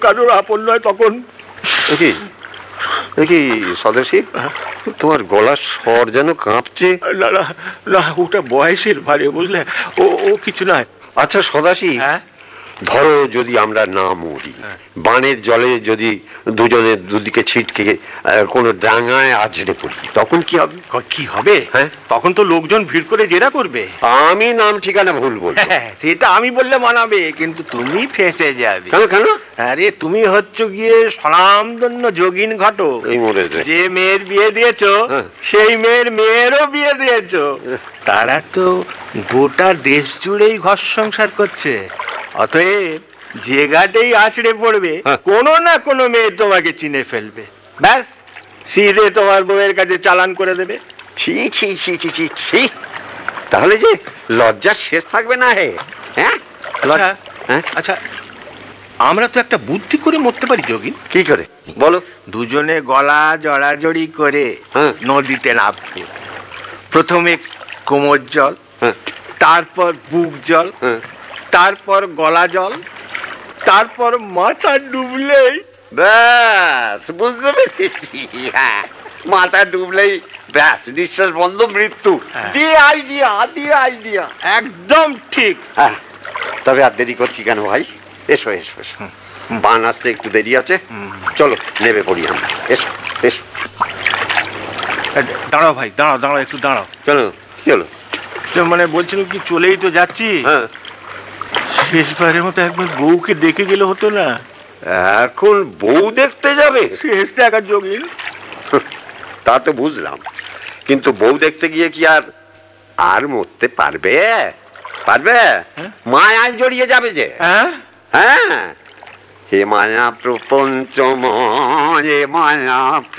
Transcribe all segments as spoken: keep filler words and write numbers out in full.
কারোর আপন নয় তখন। দেখি দেখি সদস্য, তোমার গলার স্বর যেন কাঁপছে। না না না, ওটা বয়সের ভারে, বুঝলে? ও ও কিছু নয়। আচ্ছা সদাসি, হ্যাঁ, ধরো যদি আমরা না মরি, বানের জলে যদি দুজনে দুদিকে ছিটকে কোনো ডাঙায় আছড়ে পড়ি, তখন কি হবে? কি হবে? হ্যাঁ, তখন তো লোকজন ভিড় করে জেরা করবে। আমি নাম ঠিকানা ভুল বলবো। হ্যাঁ, সেটা আমি বললে মানাবে, কিন্তু তুমি ফেঁসে যাবে। কেন কেন? আরে তুমি হচ্ছ গিয়ে স্বনামধন্য যোগিন ঘটক। এই মরেছে। যে মেয়ের বিয়ে দিয়েছো, হ্যাঁ। সেই মেয়ের মেয়েরও বিয়ে দিয়েছো। তারা তো গোটা দেশ জুড়েই ঘর সংসার করছে। অতএব যে ঘাটেই আছড়ে পড়বে, হ্যাঁ। কোনো না কোনো মেয়ে তোমাকে চিনে ফেলবে। ব্যাস, সিধে তোমার বউয়ের কাছে চালান করে দেবে। ছি ছি ছি ছি ছি ছি, তাহলে যে লজ্জার শেষ থাকবে না হে। হ্যাঁ আচ্ছা, হ্যাঁ, আচ্ছা, আমরা তো একটা বুদ্ধি করে মরতে পারি যোগিন। কি করে বলো? দুজনে গলা জড়াজড়ি করে হ্যাঁ। নদীতে নামবো। প্রথমে কোমর জল, হ্যাঁ, তারপর বুক জল, হ্যাঁ। তারপর গলা জল, তারপর মাথা ডুবলেই ব্যাস বুঝতে পেরেছি। হ্যাঁ, মাথা ডুবলেই ব্যাস নিঃশ্বাস বন্ধ, মৃত্যু। হ্যাঁ। The idea, the idea. একদম ঠিক। হ্যাঁ, তবে আর দেরি করছি কেন ভাই? এসো এসো এসো, বান আসতে একটু দেরি আছে। চলো নেমে পড়ি আমরা। এসো এসো। দাঁড়াও ভাই, দাঁড়াও দাঁড়াও, একটু দাঁড়াও। কেন কি হলো? তো মানে বলছিলাম কি, চলেই তো যাচ্ছি, হ্যাঁ, শেষবারের মতো একবার বউকে দেখে গেলে হতো না? এখন বউ দেখতে যাবে? শেষ দেখা যোগিন। তা তো বুঝলাম, কিন্তু বউ দেখতে গিয়ে কি আর আর মরতে পারবে? পারবে? হ্যাঁ? মায়ায় জড়িয়ে যাবে যে। হ্যাঁ, হ্যাঁ, হে মায়া প্রপঞ্চময়, হে মায়া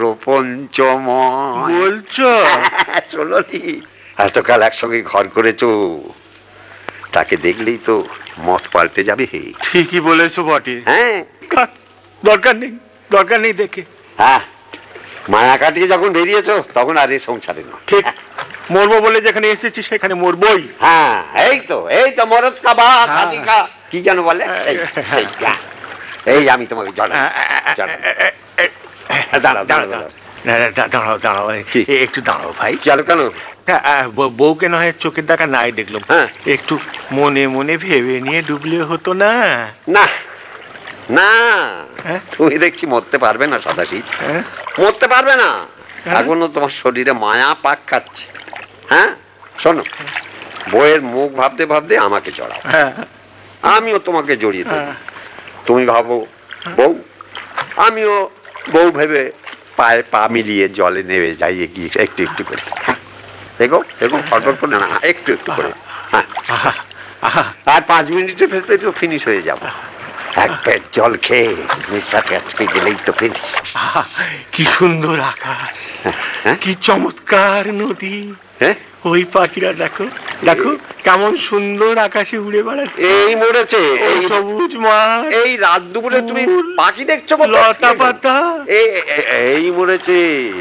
প্রপঞ্চময়। বলছো? শোনো নি, এতকাল একসঙ্গে ঘর করেছো, তাকে দেখলেই তো মত পাল্টে যাবে। হে ঠিকই বলেছো বটে। হ্যাঁ, থাক, দরকার নেই, দরকার নেই দেখে। হ্যাঁ, মায়া কাটিয়ে যখন বেরিয়েছো তখন আর এই সংসারে নয়। ঠিক, মরবো বলে যেখানে এসেছি সেখানে মরবই। হ্যাঁ, এই তো এই তো মরদ কা বা হ্যাঁ। খাদি কা, কি যেন বলে সেই সেই হ্যাঁ। এই আমি তোমাকে জানাই জানাই। দাঁড়াও দাঁড়াও দাঁড়াও। না, না, দা- দাঁড়াও দাঁড়াও, কি? এ- একটু দাঁড়াও ভাই। কেন কেন? হ্যাঁ, আহ, বউ- বউকে না হয় চোখের দেখা নাই দেখলাম, হ্যাঁ। একটু মনে মনে ভেবে নিয়ে ডুবলে হতো না? না না, হ্যাঁ? তুমি দেখছি মরতে পারবে না সদাশিব, হ্যাঁ? মরতে পারবে না। হ্যাঁ? এখনো তোমার শরীরে মায়া পাক খাচ্ছে। হ্যাঁ, শোনো, বউয়ের মুখ ভাবতে ভাবতে আমাকে চড়াও, হ্যাঁ, আমিও তোমাকে জড়িয়ে দেবো। হ্যাঁ। তুমি ভাবো বউ, আমিও বউ ভেবে পায়ে পা মিলিয়ে জলে নেমে যাই এগিয়ে একটু একটু করে। দেখো দেখো, ফটফট করে না, একটু একটু করে। হ্যাঁ, আহা, আহা, আর পাঁচ মিনিটের ভেতরে তো ফিনিশ হয়ে যাব। এক পেট জল খেয়ে নিঃশ্বাস আজকে গেলেই তো ফিনিশ। আহা, কি সুন্দর আকাশ, হ্যাঁ? কি চমৎকার নদী। হ্যাঁ, ওই পাখিরা দেখো দেখো কেমন সুন্দর আকাশে উড়ে বেড়াচ্ছে। এই মরেছে ওই এই সবুজ মাঠ, এই রাত দুপুরে তুমি ফুল, পাখি দেখছো গো? লতা পাতা। এই এই- এই মরেছে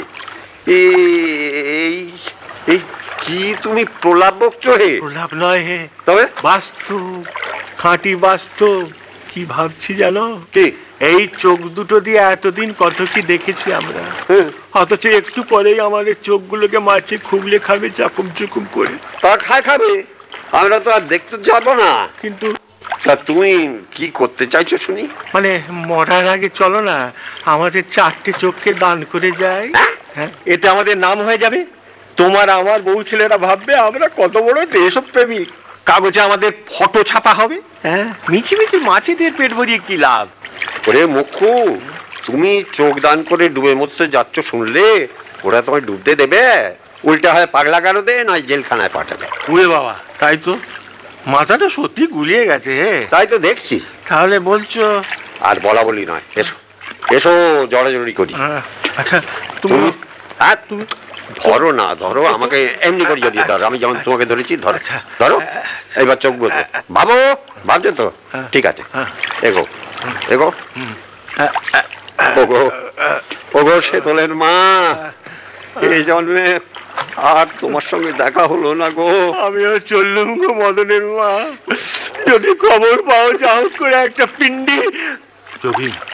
এই এই এই কি তুমি প্রলাপ বকছো হে? প্রলাপ নয় হে, তবে বাস্তব, খাঁটি বাস্তব। কি ভাবছি জানো? কি? এই চোখ দুটো দিয়ে এতদিন কত কি দেখেছি আমরা, হ্যাঁ, অথচ একটু পরেই আমাদের চোখগুলোকে মাছে খুবলে খাবে চাকুম চুকুম করে। তা খায় খাবে, আমরা তো আর দেখতে যাবো না। কিন্তু তা তুমি কি করতে চাইছো শুনি? মানে মরার আগে চলো না আমাদের চারটে চোখকে দান করে যাই। হ্যাঁ? হ্যাঁ, এতে আমাদের নাম হয়ে যাবে। তোমার আমার বউ ছেলেরা ভাববে আমরা কত বড় দেশপ্রেমিক। কাগজে আমাদের ফটো ছাপা হবে। হ্যাঁ, মিছি মিছি মাছেদের পেট ভরিয়ে কি লাভ? ওরে মুখু, তুমি চোখ দান করে ডুবে মরতে যাচ্ছ শুনলে ওরা তোমায় ডুবতে দেবে? উল্টা হয় পাগলা গারদে নয় জেলখানায় পাঠাবে। উড়ে বাবা, তাই তো, মাথাটা সত্যি গুলিয়ে গেছে। হে, তাই তো দেখছি। তাহলে বলছো? আর বলা বলি নয়, এসো এসো জড়াজড়ি করি। আহ, আচ্ছা, তুমি তুমি আর তুমি ধরো না, ধরো আমাকে এমনি করে জড়িয়ে ধরো, আমি যেমন তোমাকে ধরেছি ধরো। আচ্ছা। ধরো, এইবার চোখ বোঝো, ভাবো, ভাবছো তো? হ্যাঁ। ঠিক আছে, হ্যাঁ। এগো এগো। আহ, আহ, ওগো ওগো সেতলের মা, এই জন্মে আর তোমার সঙ্গে দেখা হলো না গো। আমিও চললুম গো মদনের মা, যদি খবর পাও যাও করে একটা পিন্ডি। যোগী